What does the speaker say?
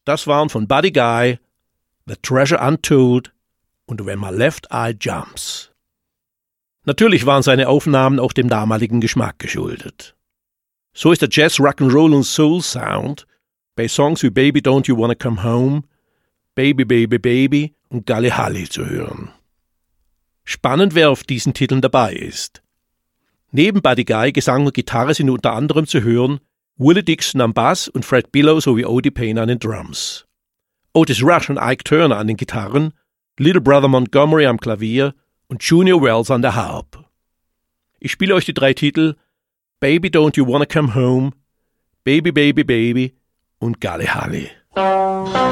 Das waren von Buddy Guy, The Treasure Untold und When My Left Eye Jumps. Natürlich waren seine Aufnahmen auch dem damaligen Geschmack geschuldet. So ist der Jazz, Rock'n'Roll und Soul Sound bei Songs wie Baby Don't You Wanna Come Home, Baby Baby Baby und Gully Holly zu hören. Spannend, wer auf diesen Titeln dabei ist. Neben Buddy Guy, Gesang und Gitarre sind unter anderem zu hören Willie Dixon am Bass und Fred Billow sowie Odie Payne an den Drums. Otis Rush und Ike Turner an den Gitarren, Little Brother Montgomery am Klavier und Junior Wells an der Harp. Ich spiele euch die 3 Titel Baby Don't You Wanna Come Home, Baby Baby Baby und Gully Holly.